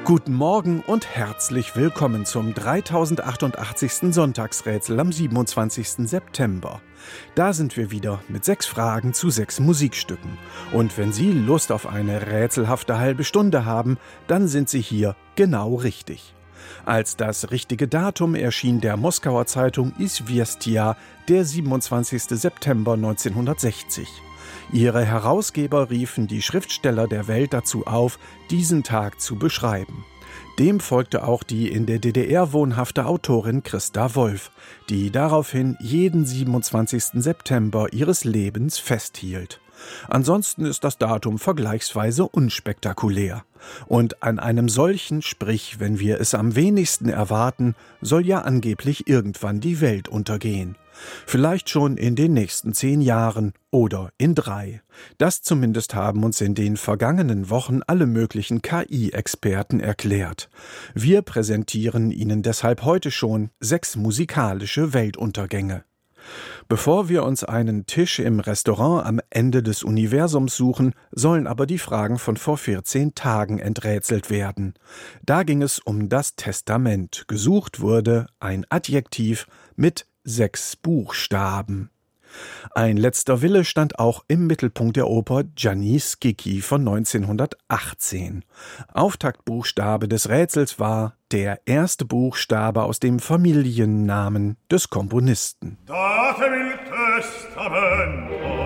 Guten Morgen und herzlich willkommen zum 3088. Sonntagsrätsel am 27. September. Da sind wir wieder mit 6 Fragen zu 6 Musikstücken. Und wenn Sie Lust auf eine rätselhafte halbe Stunde haben, dann sind Sie hier genau richtig. Als das richtige Datum erschien der Moskauer Zeitung Izvestia der 27. September 1960. Ihre Herausgeber riefen die Schriftsteller der Welt dazu auf, diesen Tag zu beschreiben. Dem folgte auch die in der DDR wohnhafte Autorin Christa Wolf, die daraufhin jeden 27. September ihres Lebens festhielt. Ansonsten ist das Datum vergleichsweise unspektakulär. Und an einem solchen, sprich, wenn wir es am wenigsten erwarten, soll ja angeblich irgendwann die Welt untergehen. Vielleicht schon in den nächsten 10 Jahren oder in 3. Das zumindest haben uns in den vergangenen Wochen alle möglichen KI-Experten erklärt. Wir präsentieren Ihnen deshalb heute schon 6 musikalische Weltuntergänge. Bevor wir uns einen Tisch im Restaurant am Ende des Universums suchen, sollen aber die Fragen von vor 14 Tagen enträtselt werden. Da ging es um das Testament. Gesucht wurde ein Adjektiv mit 6 Buchstaben. Ein letzter Wille stand auch im Mittelpunkt der Oper Gianni Schicchi von 1918. Auftaktbuchstabe des Rätsels war der erste Buchstabe aus dem Familiennamen des Komponisten. Datem il testamento.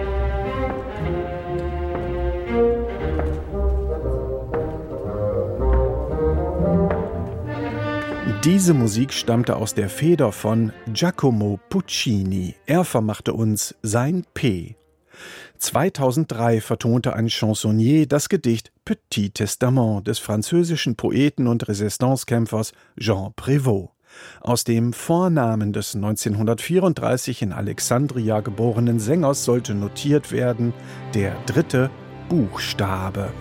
Diese Musik stammte aus der Feder von Giacomo Puccini. Er vermachte uns sein P. 2003 vertonte ein Chansonnier das Gedicht Petit Testament des französischen Poeten und Resistance-Kämpfers Jean Prévost. Aus dem Vornamen des 1934 in Alexandria geborenen Sängers sollte notiert werden der 3. Buchstabe.